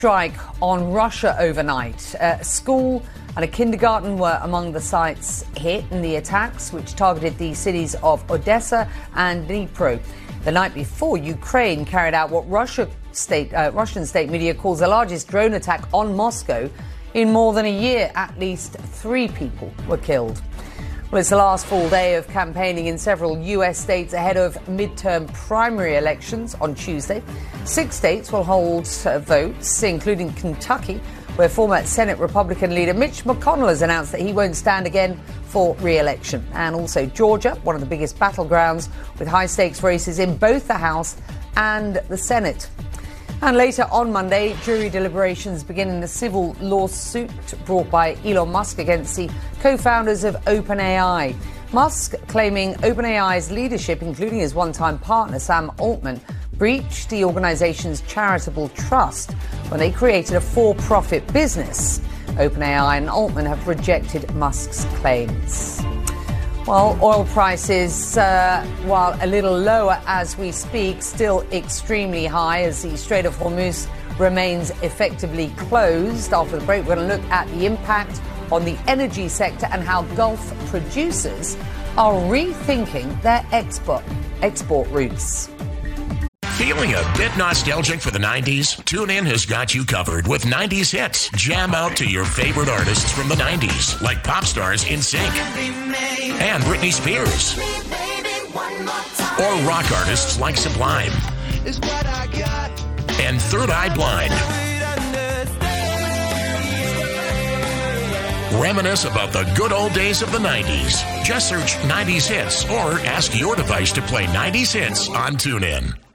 Strike on Russia overnight. A school and a kindergarten were among the sites hit in the attacks, which targeted the cities of Odessa and Dnipro. The night before, Ukraine carried out what Russian state media calls the largest drone attack on Moscow in more than a year. At least 3 people were killed. Well, it's the last full day of campaigning in several U.S. states ahead of midterm primary elections on Tuesday. 6 states will hold votes, including Kentucky, where former Senate Republican leader Mitch McConnell has announced that he won't stand again for re-election. And also Georgia, one of the biggest battlegrounds, with high-stakes races in both the House and the Senate. And later on Monday, jury deliberations begin in the civil lawsuit brought by Elon Musk against the co-founders of OpenAI. Musk claiming OpenAI's leadership, including his one-time partner Sam Altman, breached the organization's charitable trust when they created a for-profit business. OpenAI and Altman have rejected Musk's claims. Well, oil prices, while a little lower as we speak, still extremely high as the Strait of Hormuz remains effectively closed. After the break, we're going to look at the impact on the energy sector and how Gulf producers are rethinking their export routes. Feeling a bit nostalgic for the 90s? TuneIn has got you covered with 90s hits. Jam out to your favorite artists from the 90s, like pop stars NSYNC and Britney Spears. Or rock artists like Sublime and Third Eye Blind. Reminisce about the good old days of the 90s. Just search 90s hits or ask your device to play 90s hits on TuneIn.